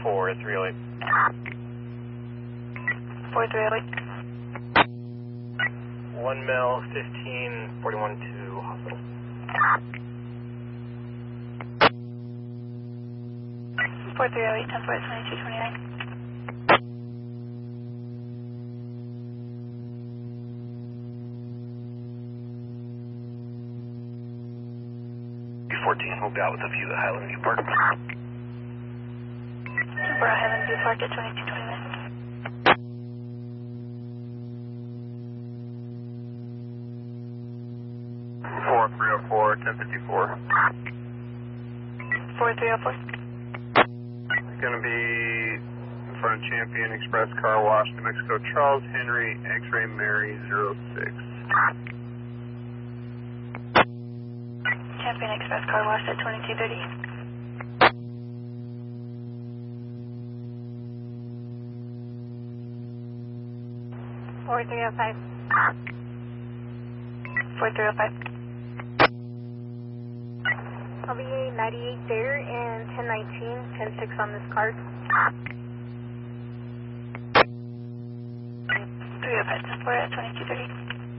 4308. 4308. 1 mil 15 41 to hospital. 4308, 10 for 2229. B14 moved out with a view at Highland View Park. For Highland View Park at 2229. 4304, 1054. 4304. Going to be in front of Champion Express Car Wash, New Mexico, Charles Henry, X-Ray Mary 06. Champion Express Car Wash at 2230. 4305. 4305. I'll be 98 there and 1019, 10-6 on this card. 305, 10 for at 2230.